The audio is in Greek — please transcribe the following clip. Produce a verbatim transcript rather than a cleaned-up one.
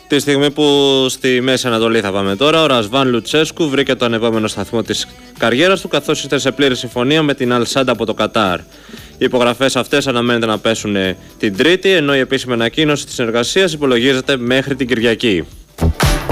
Τη στιγμή που στη Μέση Ανατολή θα πάμε τώρα, ο Ρασβάν Λουτσέσκου βρήκε τον επόμενο σταθμό της καριέρας του, καθώς ήρθε σε πλήρη συμφωνία με την Αλ Σαντ από το Κατάρ. Οι υπογραφές αυτές αναμένεται να πέσουν την Τρίτη, ενώ η επίσημη ανακοίνωση της συνεργασίας υπολογίζεται μέχρι την Κυριακή.